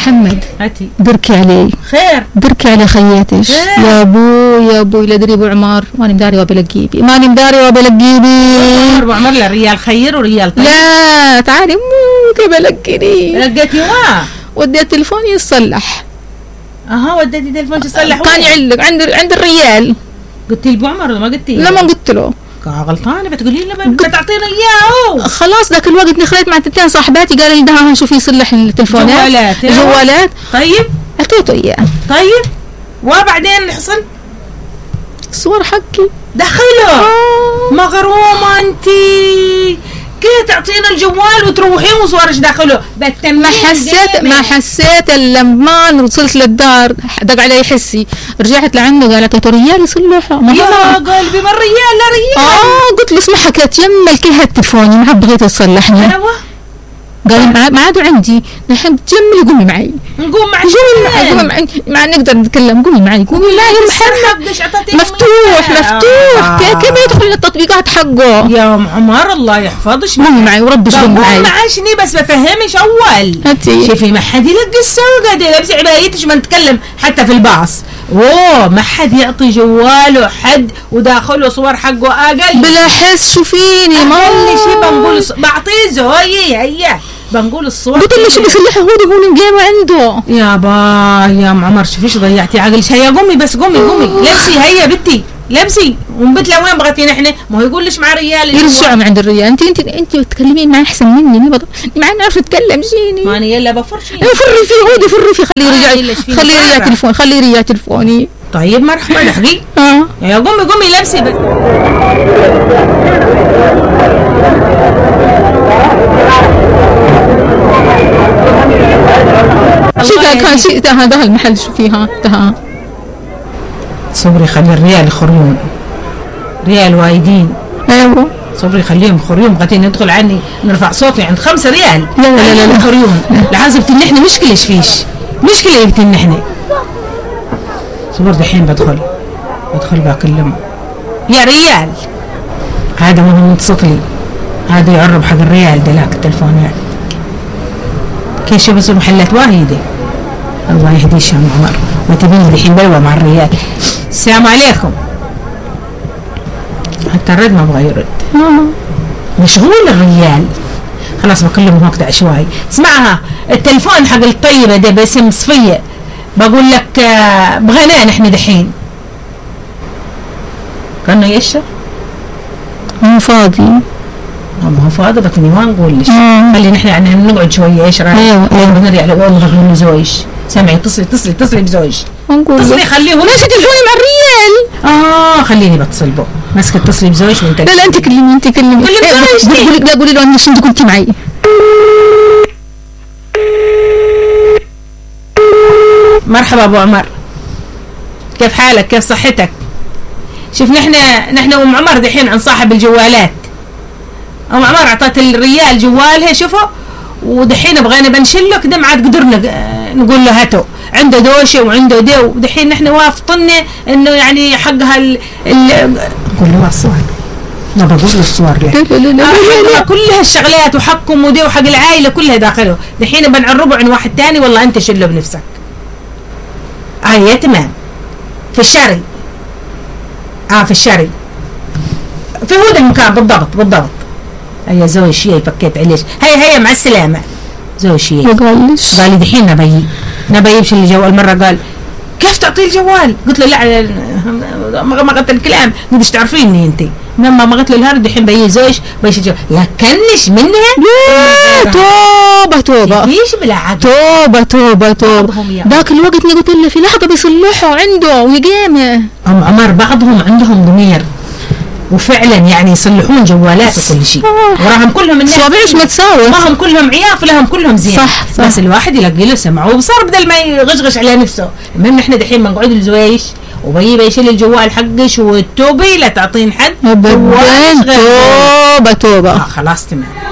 محمد هاتي دركي علي خير دركي على خياتش يا ابوي لا ادري ابو عمار ماني مداري وبلقيبي ماني مداري وبلقيبي ابو عمر لا ريال خير وريال طيب لا تعالي كيف بلقيني لقيتي وديت تليفوني يصلح وديتي تليفون تصلح كان يعلق عند الريال قلتي لابو عمر ولا ما قلتي؟ لا ما قلت له غلطانه بتقولي لي بدك تعطينا اياه خلاص ذاك الوقت نخليت مع اثنين صاحباتي قالوا لي ده شوفي يصلح التليفونات جوالات طيب اعطيته اياه طيب وبعدين حصل الصور حقي دخله مغرومه انتي كيف تعطينا الجوال وتروحين وصورش داخله ما حسيت الا لما وصلت للدار دق علي حسي رجعت لعنده قالت ريال يصلحه يا قلبي من ريال لا ريال قلت له اسمع حكيت يما الكي هات تلفوني ما بغيت تصلحني ايوه قال ما عادوا عندي الحين تجملي قومي معي نقوم معك قومي معي مع نقدر نتكلم قومي معي قومي لا يا محمد مفتوح كيف يدخل التطبيقات حقه يا عمر الله يحفظك قومي معي وربش قومي معي معاشني بس بفهمش اول شوفي ما حد يلقى السوق لابس عبايتش ما نتكلم حتى في الباص ما حد يعطي جواله حد وداخله صور حقه اقل بلا حس شوفيني ما اللي شي بنقول بعطيه زوي هي بنقول الصور قلت له شو بيصلحه هو الجيم عنده يا عمر شوفيش ضيعتي عقلش هيا قومي بس قومي لبسي هيا بنتي لبسي ونبت لوين بغيتي نحن ما هو يقول ليش مع ريال يرجع من عند الريال انت تتكلمين معي احسن مني مع اني اعرف اتكلم شيني ماني يلا بفرشي فري فيه عودي فري فيه خليه يرجع تلفوني طيب مرحبا لحقي يا قومي لبسي بس شو كان هذا المحل شو فيها صبري خلي الريال خريوم ريال وايدين ايوه صبري خليهم خريوم غادي ندخل عني نرفع صوتي عند 5 ريال لا خريوم لحظه نحن مشكله فيش مشكله نحن صبر دحين بدخل بكلمه يا ريال هذا ما هو متصل هذا يعرب حق الريال دلاك التلفون يعني كيف شو بس محلات واهيده الله يهديش يا عمر ما تبيني الحين بلوى مع الريال السلام عليكم حتى الرد ما بغى يرد مشغول الريال خلاص بكلمه وقت عشوائي اسمعها التلفون حق الطيبه ده باسم صفيه بقول لك بغيناه نحن دحين كانه يشر مو فاضي ما هو فاضي بطني ما نقول ليش خلي نحن يعني نقعد شويه ايش رايك ايوه نرجع لوالله من زوج سامعي اتصلي بزوج اتصلي خليه هو ليش تلفوني مع الريال خليني بتصل به ماسكه اتصلي بزوج وانت لا انت كلمي قولي له انك انت كنتي معي مرحبا ابو عمر كيف حالك كيف صحتك شوف نحن ام عمر دحين عن صاحب الجوالات ام عمر اعطت الريال جوالها شوفوا ودحين بغينا بنشله كده ما عاد قدرنا نقول له هاتوا عنده دوشه وعنده دي ودحين نحن وافطنا انه يعني حقها نقول له الصور ما بقول له الصور لا كلها الشغلات وحقكم ودي وحق العائله كلها داخله دحين بنعربه عن واحد تاني والله انت شله بنفسك يا تمام في الشارع في الشارع في هو المكان بالضبط يا زوي شيء فكيت عليش هيا مع السلامه زوي شيء قال لي دحين نبي يمشي الجوال مره قال كيف تعطيه الجوال قلت له لا ما قلت الكلام قلت تعرفيني انت ما قلت له الهرد دحين بيجي زوج بيجي الجوال لا كنش منها توبه ليش بالعقل توبه ذاك الوقت اللي قلت له في لحظه بيصلحوا عنده ويقيمه ام عمر بعضهم عندهم ضمير وفعلا يعني يصلحون جوالات وكل شيء وراهم كلهم صوابعش ما تساوي ما هم كلهم عياف لهم كلهم زين صح. بس الواحد يلاقي له سمعه وبصار بدل ما يغشغش على نفسه المهم نحن دحين بنقعد الزويش وبيجي يشيل الجوال حقش وتوبي لا تعطين حد توبه خلاص تمام